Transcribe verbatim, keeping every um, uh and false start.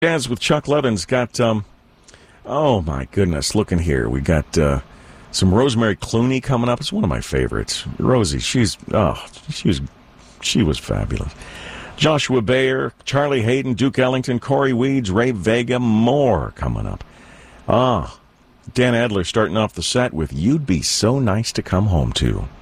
Jazz with Chuck Levin's got, um, oh my goodness, looking here. We got uh, some Rosemary Clooney coming up. It's one of my favorites. Rosie, she's, oh, she was, she was fabulous. Joshua Bayer, Charlie Hayden, Duke Ellington, Corey Weeds, Ray Vega, more coming up. Ah, Dan Adler starting off the set with You'd Be So Nice to Come Home To.